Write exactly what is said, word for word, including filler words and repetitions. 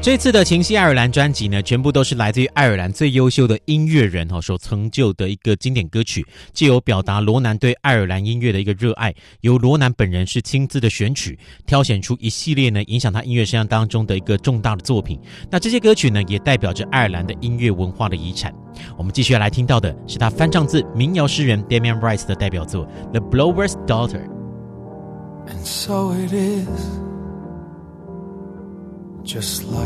这次的情系爱尔兰专辑呢，全部都是来自于爱尔兰最优秀的音乐人所成就的一个经典歌曲，藉由表达罗南对爱尔兰音乐的一个热爱，由罗南本人是亲自的选曲，挑选出一系列呢影响他音乐生涯当中的一个重大的作品。那这些歌曲呢，也代表着爱尔兰的音乐文化的遗产。我們繼續來聽到的是他翻唱自民謠詩人 Damien Rice 的代表作 The Blower's Daughter。 And so it is, just like